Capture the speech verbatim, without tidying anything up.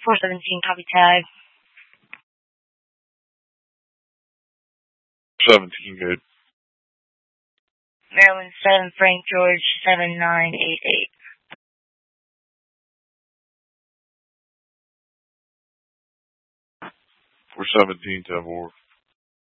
four seventeen, copy tag. seventeen, good. Maryland seven, Frank George seven nine eight eight. four seventeen, ten four.